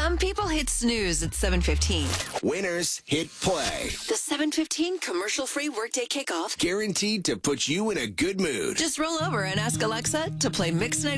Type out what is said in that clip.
Some people hit snooze at 7:15. Winners hit play. The 7:15 commercial-free workday kickoff. Guaranteed to put you in a good mood. Just roll over and ask Alexa to play Mix 90.